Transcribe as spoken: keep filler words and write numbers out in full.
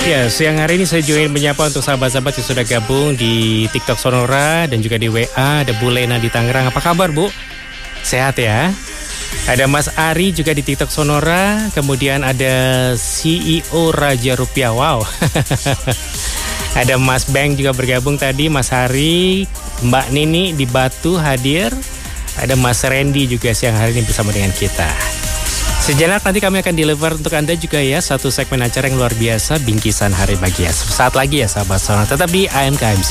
Ya, siang hari ini saya juga ingin menyapa untuk sahabat-sahabat yang sudah gabung di TikTok Sonora dan juga di W A. Ada Bu Lena di Tangerang. Apa kabar, Bu? Sehat ya? Ada Mas Ari juga di TikTok Sonora. Kemudian ada C E O Raja Rupiah. Wow. Ada Mas Beng juga bergabung tadi. Mas Hari, Mbak Nini di Batu hadir. Ada Mas Randy juga siang hari ini bersama dengan kita. Sejenak nanti kami akan deliver untuk Anda juga ya satu segmen acara yang luar biasa, Bingkisan Hari Bahagia. Saat lagi ya sahabat Sonora, tetap di A M K M C.